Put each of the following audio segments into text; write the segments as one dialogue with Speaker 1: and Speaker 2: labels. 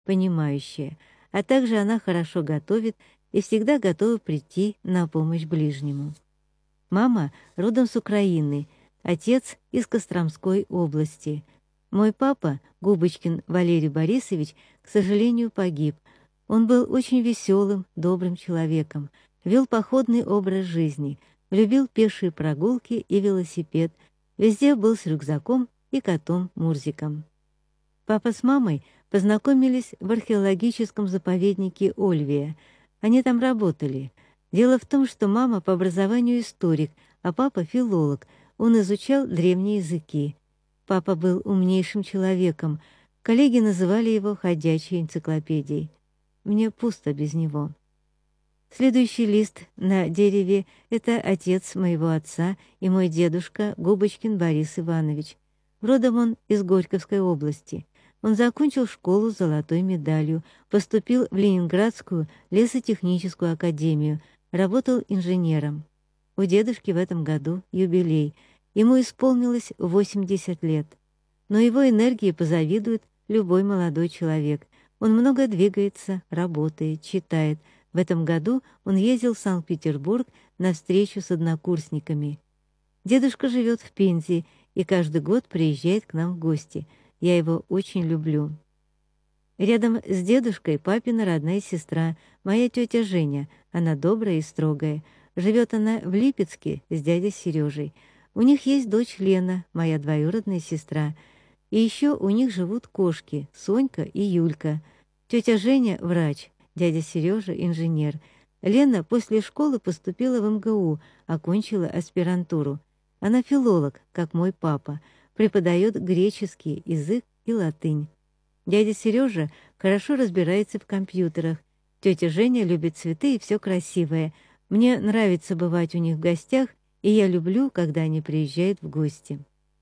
Speaker 1: понимающая, а также она хорошо готовит и всегда готова прийти на помощь ближнему. Мама родом с Украины, отец из Костромской области. Мой папа, Губочкин Валерий Борисович, к сожалению, погиб. Он был очень веселым, добрым человеком, вел походный образ жизни, любил пешие прогулки и велосипед, везде был с рюкзаком и котом Мурзиком. Папа с мамой познакомились в археологическом заповеднике Ольвия. Они там работали. Дело в том, что мама по образованию историк, а папа филолог. Он изучал древние языки. Папа был умнейшим человеком. Коллеги называли его ходячей энциклопедией. Мне пусто без него. Следующий лист на дереве — это отец моего отца и мой дедушка Губочкин Борис Иванович. Родом он из Горьковской области. Он закончил школу с золотой медалью, поступил в Ленинградскую лесотехническую академию, работал инженером. У дедушки в этом году юбилей. Ему исполнилось 80 лет. Но его энергии позавидует любой молодой человек. Он много двигается, работает, читает. В этом году он ездил в Санкт-Петербург на встречу с однокурсниками. Дедушка живет в Пензе и каждый год приезжает к нам в гости. Я его очень люблю. Рядом с дедушкой папина родная сестра, моя тетя Женя. Она добрая и строгая. Живет она в Липецке с дядей Сережей. У них есть дочь Лена, моя двоюродная сестра. И еще у них живут кошки Сонька и Юлька. Тетя Женя — врач, дядя Сережа — инженер. Лена после школы поступила в МГУ, окончила аспирантуру. Она филолог, как мой папа, преподает греческий язык и латынь. Дядя Сережа хорошо разбирается в компьютерах. Тетя Женя любит цветы и все красивое. Мне нравится бывать у них в гостях, и я люблю, когда они приезжают в гости.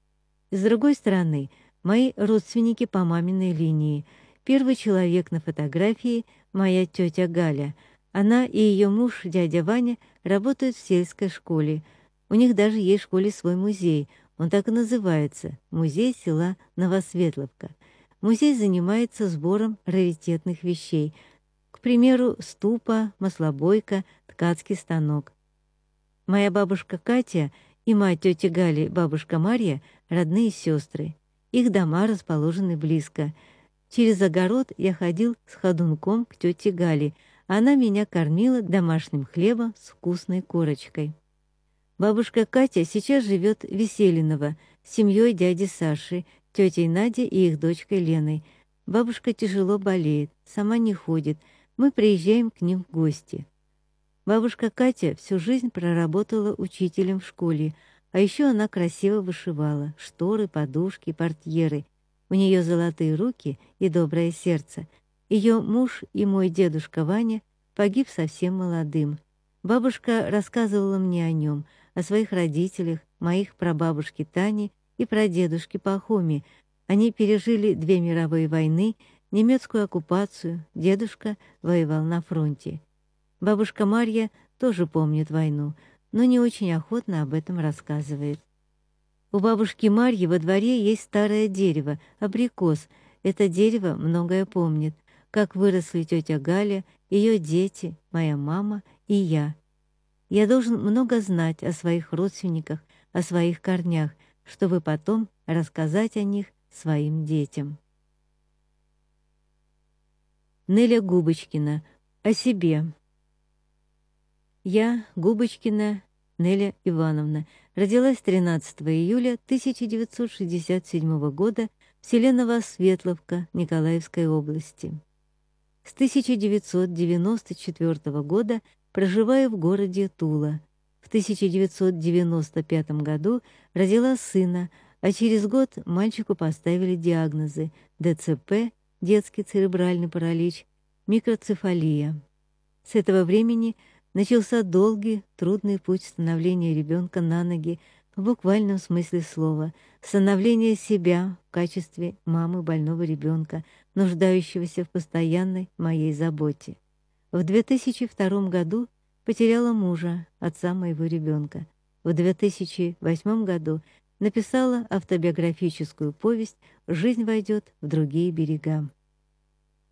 Speaker 1: С другой стороны, мои родственники по маминой линии. Первый человек на фотографии — моя тетя Галя. Она и ее муж, дядя Ваня, работают в сельской школе. У них даже есть в школе свой музей. Он так и называется — Музей села Новосветловка. Музей занимается сбором раритетных вещей. К примеру, ступа, маслобойка, ткацкий станок. Моя бабушка Катя и мать тети Гали, бабушка Марья, родные сестры. Их дома расположены близко. Через огород я ходил с ходунком к тете Гале. Она меня кормила домашним хлебом с вкусной корочкой. Бабушка Катя сейчас живет в Веселиново с семьей дяди Саши, тетей Надей и их дочкой Леной. Бабушка тяжело болеет, сама не ходит. Мы приезжаем к ним в гости. Бабушка Катя всю жизнь проработала учителем в школе, а еще она красиво вышивала шторы, подушки, портьеры. У нее золотые руки и доброе сердце. Ее муж и мой дедушка Ваня погиб совсем молодым. Бабушка рассказывала мне о нем, о своих родителях, моих прабабушке Тане и прадедушке Пахоме. Они пережили 2 мировые войны, немецкую оккупацию, дедушка воевал на фронте. Бабушка Марья тоже помнит войну, но не очень охотно об этом рассказывает. У бабушки Марьи во дворе есть старое дерево, абрикос. Это дерево многое помнит, как выросли тетя Галя, ее дети, моя мама и я. Я должен много знать о своих родственниках, о своих корнях, чтобы потом рассказать о них своим детям. Неля Губочкина. О себе. Я, Губочкина Неля Ивановна, родилась 13 июля 1967 года в селе Новосветловка Николаевской области. С 1994 года проживаю в городе Тула. В 1995 году родила сына, а через год мальчику поставили диагнозы ДЦП, детский церебральный паралич, микроцефалия. С этого времени начался долгий, трудный путь становления ребенка на ноги в буквальном смысле слова, становления себя в качестве мамы больного ребенка, нуждающегося в постоянной моей заботе. В 2002 году потеряла мужа, отца моего ребенка. В 2008 году написала автобиографическую повесть «Жизнь войдет в другие берега».